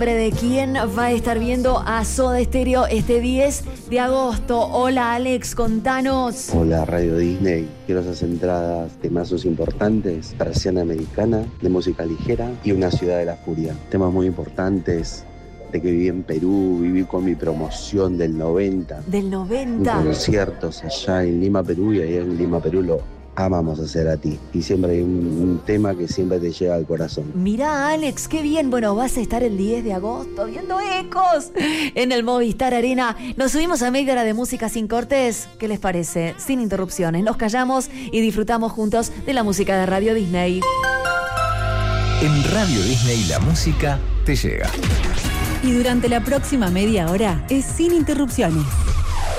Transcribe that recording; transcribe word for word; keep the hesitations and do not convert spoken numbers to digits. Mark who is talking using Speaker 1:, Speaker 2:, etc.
Speaker 1: nombre de quién va a estar viendo a Soda Stereo este diez de agosto. Hola Alex, contanos.
Speaker 2: Hola Radio Disney, quiero esas entradas, temazos importantes, Persiana Americana, de música ligera y Una Ciudad de la Furia. Temas muy importantes, de que viví en Perú, viví con mi promoción del noventa.
Speaker 1: Del noventa.
Speaker 2: En conciertos allá en Lima, Perú, y ahí en Lima, Perú lo amamos hacer a ti. Y siempre hay un, un tema que siempre te llega al corazón.
Speaker 1: Mirá, Alex, qué bien. Bueno, vas a estar el diez de agosto viendo Ecos en el Movistar Arena. Nos subimos a media hora de música sin cortes. ¿Qué les parece? Sin interrupciones. Nos callamos y disfrutamos juntos de la música de Radio Disney.
Speaker 3: En Radio Disney la música te llega.
Speaker 4: Y durante la próxima media hora es sin interrupciones.